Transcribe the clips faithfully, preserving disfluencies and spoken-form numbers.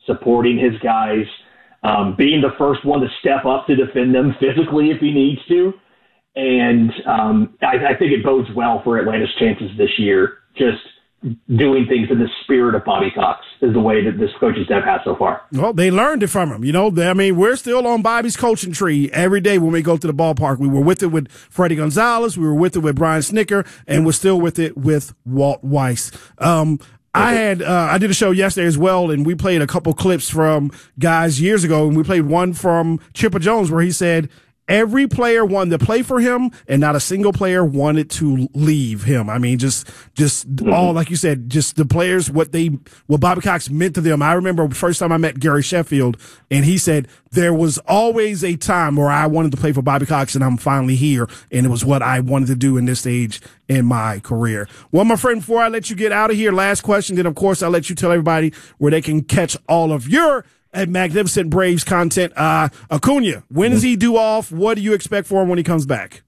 supporting his guys, um, being the first one to step up to defend them physically if he needs to. And um, I, I think it bodes well for Atlanta's chances this year. Just doing things in the spirit of Bobby Cox is the way that this coaching staff has so far. Well, they learned it from him. You know, they, I mean, we're still on Bobby's coaching tree every day when we go to the ballpark. We were with it with Freddie Gonzalez. We were with it with Brian Snicker, and we're still with it with Walt Weiss. Um, I had, uh, I did a show yesterday as well, and we played a couple clips from guys years ago, and we played one from Chipper Jones where he said, every player wanted to play for him, and not a single player wanted to leave him. I mean, just, just mm-hmm. all, like you said, just the players, what they, what Bobby Cox meant to them. I remember the first time I met Gary Sheffield, and he said, there was always a time where I wanted to play for Bobby Cox, and I'm finally here, and it was what I wanted to do in this stage in my career. Well, my friend, before I let you get out of here, last question, then of course I'll let you tell everybody where they can catch all of your at Magnificent Braves content. Uh, Acuna, when does he do off? What do you expect for him when he comes back?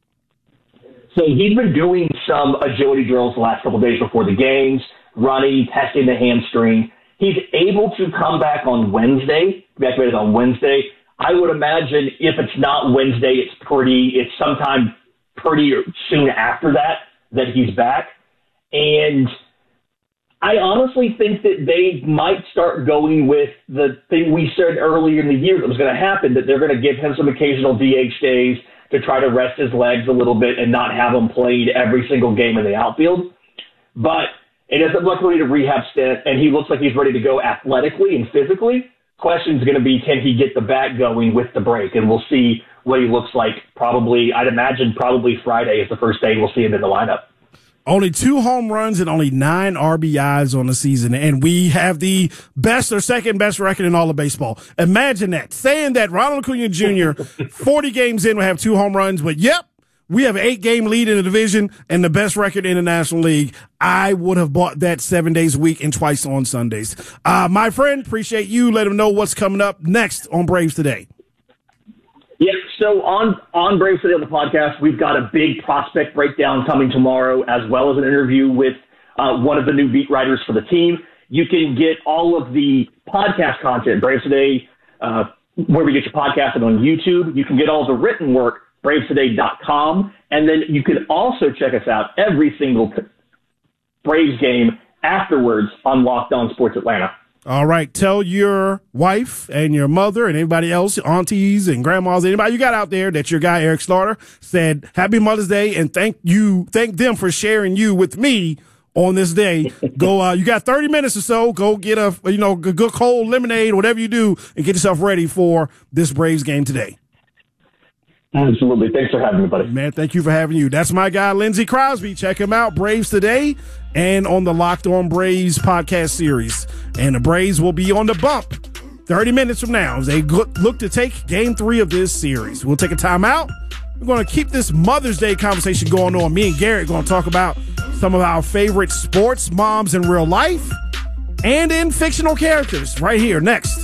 So he's been doing some agility drills the last couple of days before the games, running, testing the hamstring. He's able to come back on Wednesday, be activated on Wednesday. I would imagine if it's not Wednesday, it's pretty, it's sometime pretty soon after that, that he's back. And I honestly think that they might start going with the thing we said earlier in the year that was going to happen, that they're going to give him some occasional D H days to try to rest his legs a little bit and not have him played every single game in the outfield. But it doesn't look like a rehab stint, and he looks like he's ready to go athletically and physically. Question's going to be, can he get the bat going with the break? And we'll see what he looks like probably, I'd imagine probably Friday is the first day we'll see him in the lineup. Only two home runs and only nine R B Is on the season, and we have the best or second best record in all of baseball. Imagine that. Saying that Ronald Acuna Junior, forty games in, will have two home runs, but yep, we have an eight-game lead in the division and the best record in the National League. I would have bought that seven days a week and twice on Sundays. Uh, my friend, appreciate you. Let them know what's coming up next on Braves Today. Yeah, so on, on Braves Today on the podcast, we've got a big prospect breakdown coming tomorrow, as well as an interview with uh, one of the new beat writers for the team. You can get all of the podcast content, Braves Today, uh, where we get your podcast and on YouTube. You can get all the written work, braves today dot com. And then you can also check us out every single Braves game afterwards on Locked On Sports Atlanta. All right. Tell your wife and your mother and anybody else, aunties and grandmas, anybody you got out there, that your guy, Eric Slaughter, said Happy Mother's Day, and thank you, thank them for sharing you with me on this day. Go, uh, you got thirty minutes or so. Go get a, you know, a good cold lemonade, whatever you do, and get yourself ready for this Braves game today. Absolutely. Thanks for having me, buddy. Man, thank you for having you. That's my guy, Lindsey Crosby. Check him out, Braves Today, and on the Locked On Braves podcast series. And the Braves will be on the bump thirty minutes from now as they look to take game three of this series. We'll take a timeout. We're going to keep this Mother's Day conversation going on. Me and Garrett are going to talk about some of our favorite sports moms in real life and in fictional characters right here next